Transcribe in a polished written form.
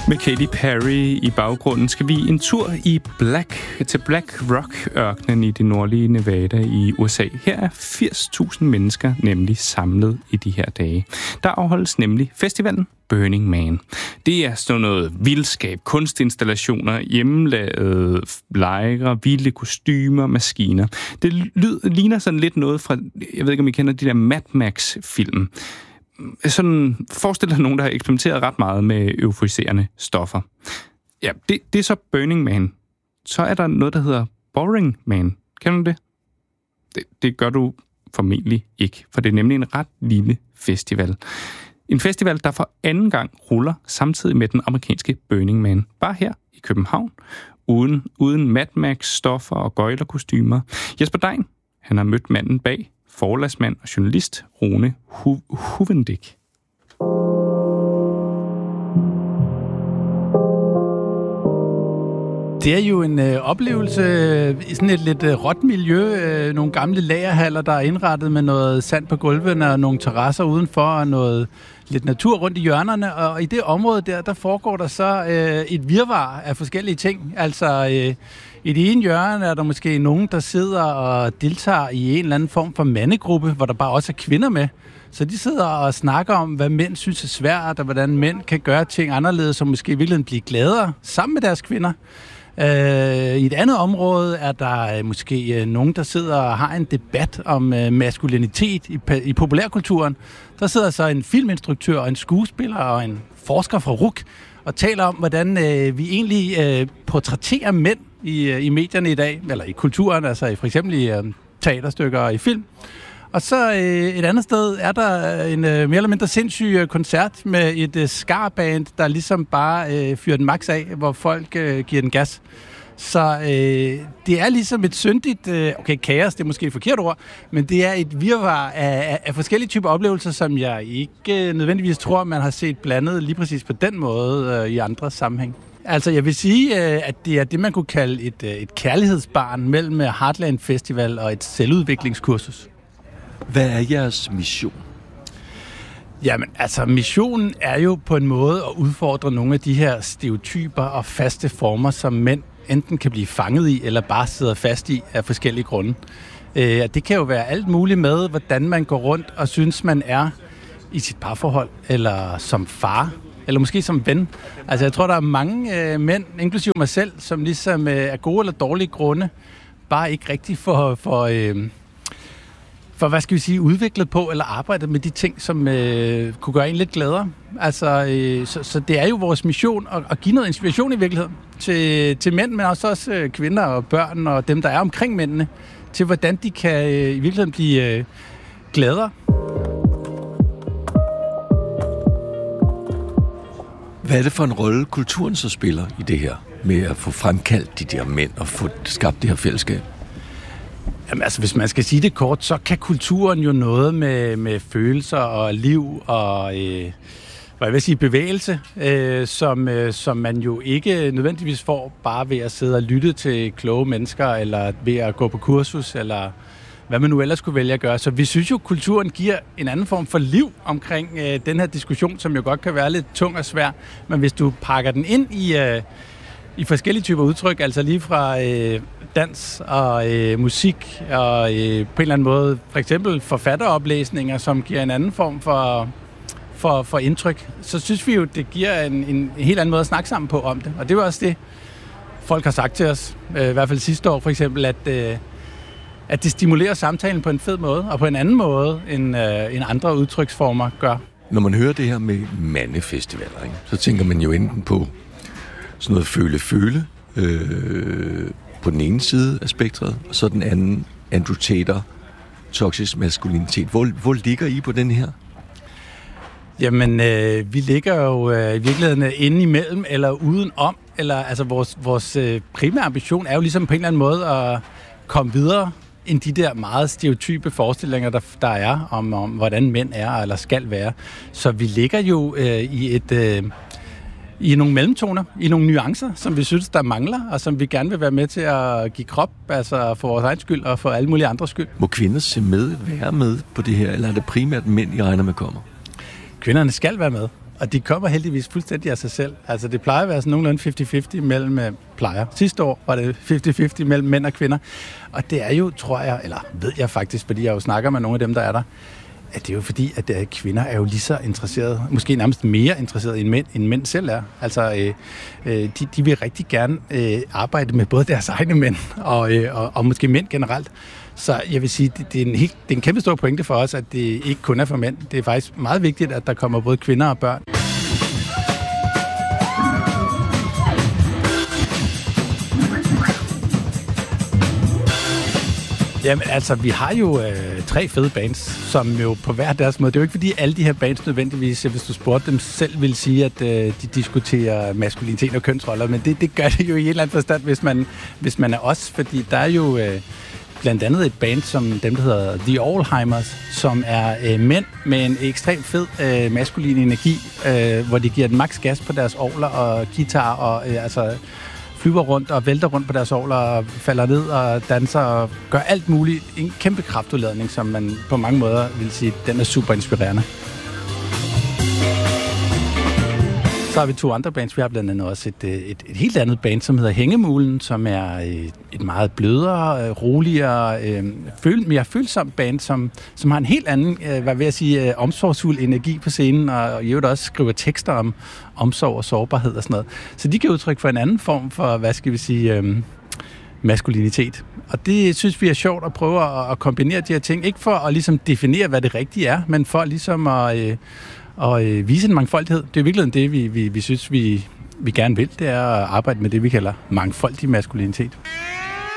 Med Katy Perry i baggrunden skal vi en tur til Black Rock-ørkenen i det nordlige Nevada i USA. Her er 80.000 mennesker nemlig samlet i de her dage. Der afholdes nemlig festivalen Burning Man. Det er sådan noget vildskab, kunstinstallationer, hjemmelavede lejre, vilde kostymer, maskiner. Det ligner sådan lidt noget fra, jeg ved ikke om I kender de der Mad Max-film. Sådan forestil dig nogen, der har eksperimenteret ret meget med euforiserende stoffer. Ja, det er så Burning Man. Så er der noget, der hedder Boring Man. Kender du det? Det gør du formentlig ikke, for det er nemlig en ret lille festival. En festival, der for anden gang ruller samtidig med den amerikanske Burning Man. Bare her i København, uden Mad Max-stoffer og gøjlerkostymer. Jesper Dein, han har mødt manden bag, forlagsmand og journalist Rune Huvendick. Det er jo en oplevelse i sådan et lidt råt miljø. Nogle gamle lagerhaller, der er indrettet med noget sand på gulvene og nogle terrasser udenfor og noget lidt natur rundt i hjørnerne. Og i det område der foregår der så et virvar af forskellige ting. Altså i det ene hjørne er der måske nogen, der sidder og deltager i en eller anden form for mandegruppe, hvor der bare også er kvinder med. Så de sidder og snakker om, hvad mænd synes er svært, og hvordan mænd kan gøre ting anderledes, og måske i virkeligheden blive gladere sammen med deres kvinder. I et andet område er der måske nogen, der sidder og har en debat om maskulinitet i populærkulturen. Der sidder så en filminstruktør og en skuespiller og en forsker fra RUC og taler om, hvordan vi egentlig portrætterer mænd i medierne i dag, eller i kulturen, altså for eksempel i teaterstykker og i film. Og så et andet sted er der en mere eller mindre sindssyg koncert med et skarband, der ligesom bare fyrer den max af, hvor folk giver den gas. Så det er ligesom et syndigt, kaos, det er måske et forkert ord, men det er et virvar af forskellige typer oplevelser, som jeg ikke nødvendigvis tror, man har set blandet lige præcis på den måde i andre sammenhæng. Altså, jeg vil sige, at det er det, man kunne kalde et kærlighedsbarn mellem Heartland Festival og et selvudviklingskursus. Hvad er jeres mission? Jamen, altså missionen er jo på en måde at udfordre nogle af de her stereotyper og faste former, som mænd enten kan blive fanget i, eller bare sidder fast i af forskellige grunde. Det kan jo være alt muligt med, hvordan man går rundt og synes, man er i sit parforhold, eller som far, eller måske som ven. Altså, jeg tror, der er mange mænd, inklusive mig selv, som ligesom af gode eller dårlige grunde, bare ikke rigtig for hvad skal vi sige, udviklet på eller arbejdet med de ting, som kunne gøre en lidt gladere. Altså, så det er jo vores mission at give noget inspiration i virkeligheden til mænd, men også kvinder og børn og dem, der er omkring mændene, til hvordan de kan i virkeligheden blive gladere. Hvad er det for en rolle, kulturen så spiller i det her, med at få fremkaldt de der mænd og få skabt det her fællesskab? Jamen, altså, hvis man skal sige det kort, så kan kulturen jo noget med følelser og liv og hvad jeg vil sige, bevægelse, som man jo ikke nødvendigvis får bare ved at sidde og lytte til kloge mennesker, eller ved at gå på kursus, eller hvad man nu ellers kunne vælge at gøre. Så vi synes jo, at kulturen giver en anden form for liv omkring den her diskussion, som jo godt kan være lidt tung og svær. Men hvis du pakker den ind i forskellige typer udtryk, altså lige fra dans og musik og på en eller anden måde for eksempel forfatteroplæsninger, som giver en anden form for indtryk, så synes vi jo, det giver en helt anden måde at snakke sammen på om det. Og det er jo også det, folk har sagt til os, i hvert fald sidste år for eksempel, at det stimulerer samtalen på en fed måde, og på en anden måde, end andre udtryksformer gør. Når man hører det her med mandefestivaler, ikke, så tænker man jo enten på sådan noget føle-føle på den ene side af spektret, og så den anden, Andrew Tate, toksisk maskulinitet. Hvor ligger I på den her? Jamen, vi ligger jo i virkeligheden inde imellem, eller udenom, eller altså vores primære ambition er jo ligesom på en eller anden måde at komme videre end de der meget stereotype forestillinger, der er om hvordan mænd er eller skal være. Så vi ligger jo i nogle mellemtoner, i nogle nuancer, som vi synes, der mangler, og som vi gerne vil være med til at give krop, altså for vores egen skyld og for alle mulige andres skyld. Må kvinder være med på det her, eller er det primært mænd, I regner med kommer? Kvinderne skal være med. Og de kommer heldigvis fuldstændig af sig selv. Altså det plejer at være sådan nogenlunde 50-50 mellem plejer. Sidste år var det 50-50 mellem mænd og kvinder. Og det er jo, tror jeg, eller ved jeg faktisk, fordi jeg jo snakker med nogle af dem, der er der, at det er jo fordi, at kvinder er jo lige så interesserede, måske nærmest mere interesserede end mænd selv er. Altså, de vil rigtig gerne arbejde med både deres egne mænd og måske mænd generelt. Så jeg vil sige, det er en kæmpe stor pointe for os, at det ikke kun er for mænd. Det er faktisk meget vigtigt, at der kommer både kvinder og børn. Jamen altså, vi har jo 3 fede bands, som jo på hver deres måde. Det er jo ikke fordi alle de her bands nødvendigvis, hvis du spurgte dem selv, vil sige, at de diskuterer maskulinitet og kønsroller, men det gør det jo i en eller anden forstand, hvis man er os, fordi der er jo blandt andet et band som dem, der hedder The Allheimers, som er mænd med en ekstremt fed maskulin energi, hvor de giver den maks gas på deres orgler og guitar og flyver rundt og vælter rundt på deres orgler og falder ned og danser og gør alt muligt. En kæmpe kraftudladning, som man på mange måder vil sige, den er super inspirerende. Så har vi 2 andre bands. Vi har blandt andet også et helt andet band, som hedder Hængemulen, som er et meget blødere, roligere, mere følsomt band, som har en helt anden, hvad vil jeg sige, omsorgsfuld energi på scenen, og i øvrigt også skriver tekster om omsorg og sårbarhed og sådan noget. Så de kan udtrykke for en anden form for, hvad skal vi sige, maskulinitet. Og det synes vi er sjovt at prøve at kombinere de her ting. Ikke for at ligesom definere, hvad det rigtige er, men for ligesom at vise en mangfoldighed. Det er virkelig det, vi synes, vi gerne vil. Det er at arbejde med det, vi kalder mangfoldig maskulinitet.